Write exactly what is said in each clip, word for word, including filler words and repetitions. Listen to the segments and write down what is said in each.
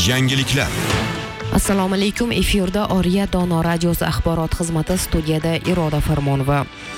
Yangiliklar. Assalomu alaykum. Efirda Oriya Dono radiosi axborot xizmati, studiyada Iroda Farmonova.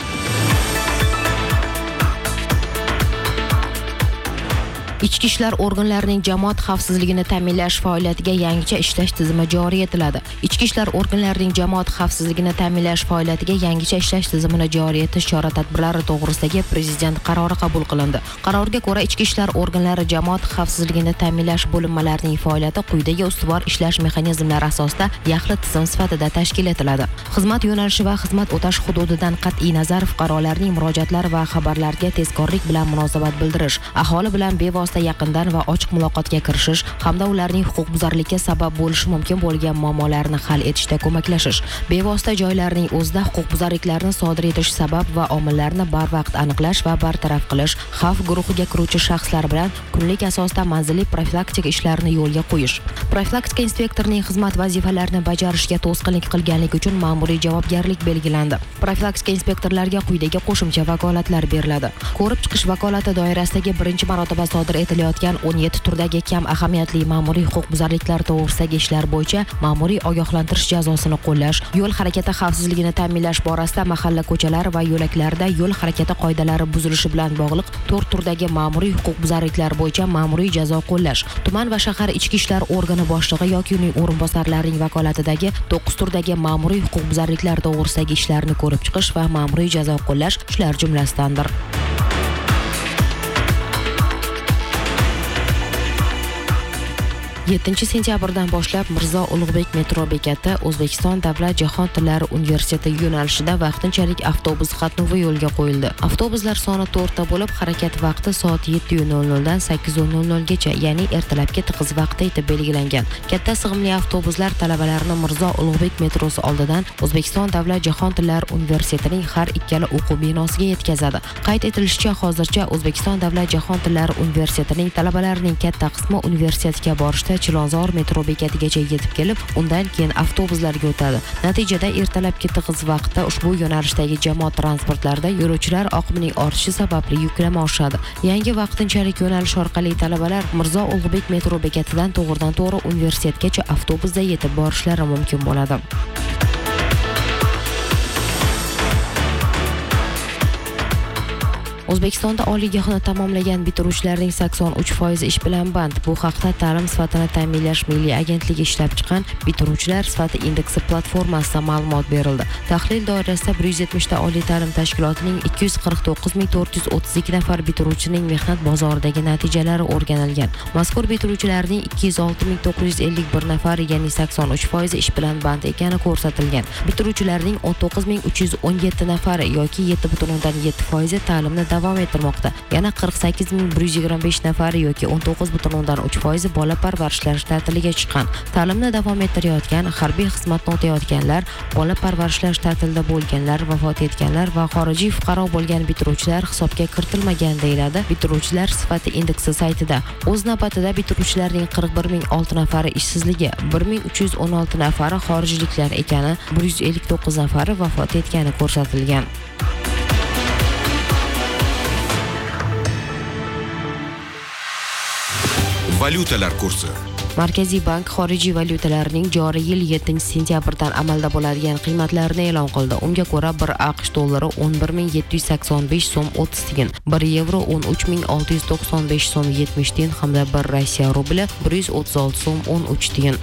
Ichki ishlar organlarining jamoat xavfsizligini ta'minlash faoliyatiga yangicha ishlash tizimi joriy etiladi. Ichki ishlar organlarining jamoat xavfsizligini ta'minlash faoliyatiga yangicha ishlash tizimini joriy etish chora-tadbirlari to'g'risidagi prezident qarori qabul qilindi. Qarorga ko'ra, ichki ishlar organlari jamoat xavfsizligini ta'minlash bo'linmalarining faoliyati quyidagi ustuvor ishlash mexanizmlari asosida yaxlit tizim sifatida tashkil etiladi. Xizmat yo'nalishi va xizmat o'tash hududidan qat'iy nazar, fuqarolarning murojaatlari va xabarlariga tezkorlik bilan munosabat bildirish, aholi bilan bevosita yaqindan va ochiq muloqotga kirishish hamda ularning huquqbuzarlikka sabab bo'lishi mumkin bo'lgan muammolarni hal etishda ko'maklashish, bevosita joylarning o'zida huquqbuzarliklarni sodir etish sabab va omillarni barvaqt aniqlash va bartaraf qilish, xavf guruhiga kiruvchi shaxslar bilan kunlik asosda manzilli profilaktika ishlarini yo'lga qo'yish. Profilaktika inspektorining xizmat vazifalarini bajarishga to'sqinlik qilganlik uchun ma'muriy javobgarlik belgilandi. Profilaktika inspektorlarga quyidagi qo'shimcha vakolatlar beriladi. Ko'rib chiqish vakolati doirasidagi birinchi marotaba sodir etilayotgan o'n yetti turdagi kam ahamiyatli ma'muriy huquqbuzarliklar to'g'risidagi ishlar bo'yicha ma'muriy ogohlantirish jazosini qo'llash, yo'l harakati xavfsizligini ta'minlash borasida mahalla ko'chalari va yo'laklarda yo'l harakati qoidalari buzilishi bilan bog'liq to'rt turdagi ma'muriy huquqbuzarliklar bo'yicha ma'muriy jazo qo'llash, tuman va shahar ichki ishlar organi boshlig'i yoki uning o'rinbosarlarining vakolatidagi to'qqiz turdagi ma'muriy huquqbuzarliklar to'g'risidagi ishlarni ko'rib chiqish va ma'muriy jazo qo'llash shular jumlasidandir. yettinchi sentyabrdan boshlab Mirzo Ulug'bek metro bekati O'zbekiston davlat jahon tillari universiteti yo'nalishida vaqtinchalik avtobus qatnovi yo'lga qo'yildi. Avtobuslar soni to'rtta bo'lib, harakat vaqti soat yetti nol nol dan sakkiz nol nol gacha, ya'ni ertalabki tiqiz vaqtda etib belgilangan. Katta sig'imli avtobuslar talabalarni Mirzo Ulug'bek metrosi oldidan O'zbekiston davlat jahon tillari universitetining har ikkala o'quv binosiga yetkazadi. Qayd etilishicha, hozircha O'zbekiston davlat jahon tillari universitetining talabalarining katta qismi universitetga borishda Chilonzor metro bekatigacha yetib kelib, undan keyin avtobuslarga o'tadi. Natijada ertalabki tig'iz vaqtda ushbu yo'nalishdagi jamoat transportlarida yo'lovchilar oqimining ortishi sababli yuklama oshadi. Yangi vaqtinchalik yo'nalish orqali talabalar Mirzo Ulug'bek metro bekatidan to'g'ridan-to'g'ri universitetgacha avtobusda yetib borishlari mumkin bo'ladi. O'zbekistonda oliygohni tamomlagan bitiruvchilarning sakson uch foizi ish bilan band. Bu haqda Ta'lim sifatini ta'minlash milliy agentligi ishlab chiqqan bitiruvchilar sifati indeksi platformasida ma'lumot berildi. Tahlil doirasida bir yuz yetmish ta oliy ta'lim tashkilotining ikki yuz qirq to'qqiz ming to'rt yuz o'ttiz ikki nafar bitiruvchining mehnat bozoridagi natijalari o'rganilgan. Mazkur bitiruvchilarning ikki yuz olti ming to'qqiz yuz ellik bir nafari, ya'ni sakson uch foizi ish bilan band ekani ko'rsatilgan. Bitiruvchilarning o'n to'qqiz ming uch yuz o'n yetti nafari yoki yetti butun o'ndan yetti foizi ta'limni davom ettirmoqda. Yana qirq sakkiz ming bir yuz yigirma besh nafari yoki o'n to'qqiz butun o'ndan uch foizi bola parvarishlash ta'tiliga chiqqan. Ta'limni davom ettirayotgan, harbiy xizmatni o'tayotganlar, bola parvarishlash ta'tilida bo'lganlar, vafot etganlar va xorijiy fuqaro bo'lgan bitiruvchilar hisobga kiritilmagan, deyiladi bitiruvchilar sifati indeksi saytida. O'z navbatida bitiruvchilarning qirq bir ming olti nafari ishsizligi, bir ming uch yuz o'n olti nafari xorijliklar ekani, bir yuz ellik to'qqiz nafari vafot etgani ko'rsatilgan. Valyutalar kursi. Markaziy bank xorijiy valyutalarning joriy yil yettinchi sentyabrdan amalda bo'ladigan qiymatlarini e'lon qildi. Unga ko'ra, bir AQSh dollari o'n bir ming yetti yuz sakson besh so'm o'ttiz tiyin, bir yevro o'n uch ming olti yuz to'qson besh so'm yetmish tiyin hamda bir Rossiya rubli bir yuz o'ttiz olti so'm o'n uch tiyin.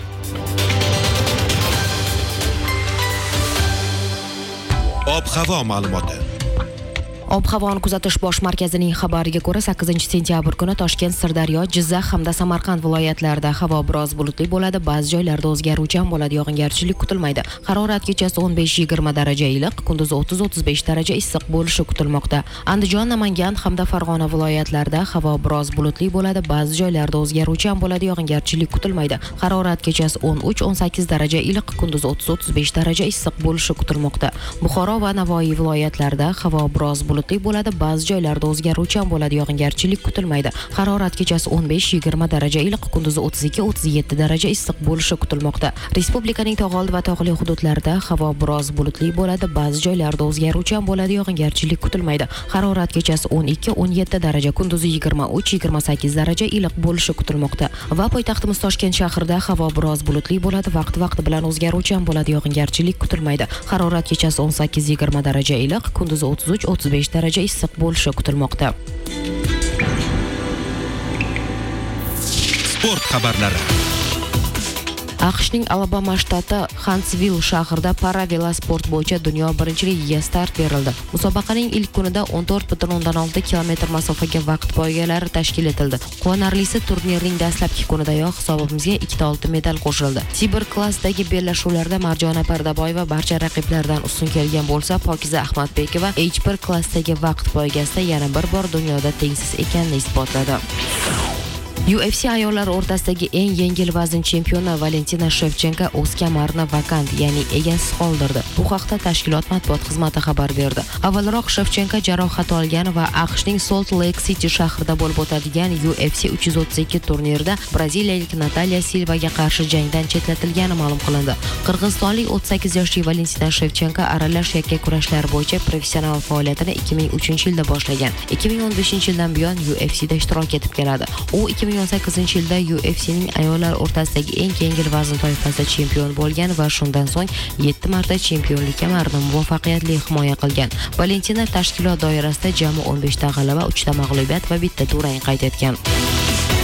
Ob-havo ma'lumoti. Ob-havoni kuzatish bosh markazining xabariga ko'ra, sakkizinchi sentyabr kuni Toshkent, Sirdaryo, Jizzax hamda Samarqand viloyatlarida havo biroz bulutli bo'ladi, ba'zi joylarda o'zgaruvchan bo'ladi, yog'ingarchilik kutilmaydi. Harorat kechasi o'n besh yigirma daraja iliq, kunduzi o'ttiz o'ttiz besh daraja issiq bo'lishi kutilmoqda. Andijon, Namangan hamda Farg'ona viloyatlarida havo biroz bulutli bo'ladi, ba'zi joylarda o'zgaruvchan bo'ladi, yog'ingarchilik kutilmaydi. Harorat kechasi o'n uch o'n sakkiz daraja iliq, kunduzi o'ttiz o'ttiz besh daraja issiq bo'lishi kutilmoqda. Buxoro va Navoiy viloyatlarida havo biroz bulutli bulutli bo'ladi, ba'zi joylarda o'zgaruvchan bo'ladi, yog'ingarchilik kutilmaydi. Harorat kechasi o'n besh yigirma daraja iliq, kunduzi o'ttiz ikki o'ttiz yetti daraja issiq bo'lishi kutilmoqda. Respublikaning tog' oldi va tog'li hududlarida havo biroz bulutli bo'ladi, ba'zi joylarda o'zgaruvchan bo'ladi, yog'ingarchilik kutilmaydi. Harorat kechasi o'n ikki o'n yetti daraja, kunduzi yigirma uch yigirma sakkiz daraja iliq bo'lishi kutilmoqda. Va poytaxtimiz Toshkent shahrida havo biroz bulutli bo'ladi, vaqti-vaqti bilan o'zgaruvchan bo'ladi, yog'ingarchilik kutilmaydi. Harorat kechasi o'n sakkiz yigirma daraja iliq, kunduzi o'ttiz uch o'ttiz besh daraja issiq bo'lishi kutilmoqda. Sport xabarlari. AQShning Alabama shtati Huntsville shahrida para-velosport bo'yicha dunyo birinchiligiga start berildi. Musobaqaning ilk kunida o'n to'rt butun o'ndan olti kilometr masofaga vaqt poygalari tashkil etildi. Quvonarlisi, turnirning dastlabki kunidayoq hisobimizga ikkita oltin medal qo'shildi. Siber klassdagi bellashuvlarda Marjona Pardaboyeva barcha raqiblardan ustun kelgan bo'lsa, Pokiza Ahmadbekova H bir klassdagi vaqt poygasida yana bir bor dunyoda tengsiz ekanini isbotladi. U F C ayollar o'rtasidagi eng yengil vazn chempioni Valentina Shevchenko o'z kamarini vakant, ya'ni egasiz qoldirdi. Bu haqda tashkilot matbuot xizmati xabar berdi. Avvalroq Shevchenko jarohat olgan va AQShning Salt Lake City shahrida bo'lib o'tadigan U F C uch yuz o'ttiz ikki turnirida braziliyalik Natalia Silvaga qarshi jangdan chetlatilgani ma'lum qilindi. Qirg'izistonlik o'ttiz sakkiz yoshli Valentina Shevchenko aralash yakka kurashlar bo'yicha professional faoliyatini ikki ming uchinchi yilda boshlagan. ikki ming o'n beshinchi yildan buyon U F C da ishtirok etib keladi. U ikki ming o'n sakkizinchi yilda U F C'ning ayollar o'rtasidagi eng yengil vazn toifasida chempion bo'lgan va shundan so'ng yetti marta chempionlik kamarini muvaffaqiyatli himoya qilgan. Valentina tashkilot doirasida jami o'n besh ta g'alaba, uch ta mag'lubiyat va bitta durang qayd etgan.